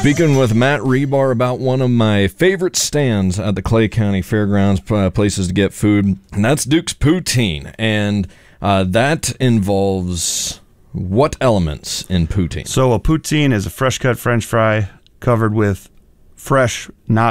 Speaking with Matt Rebar about one of my favorite stands at the Clay County Fairgrounds, places to get food, and that's Duke's Poutine. And that involves what elements in poutine? So a poutine is a fresh-cut French fry covered with fresh, not